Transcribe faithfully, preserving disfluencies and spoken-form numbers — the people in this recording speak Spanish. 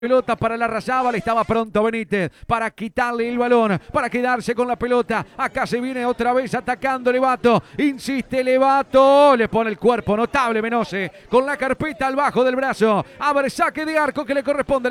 Pelota para la Razábal, estaba pronto Benítez para quitarle el balón, para quedarse con la pelota. Acá se viene otra vez atacando Levato, insiste Levato, le pone el cuerpo notable Menose, con la carpeta al bajo del brazo. Abre saque de arco que le corresponde.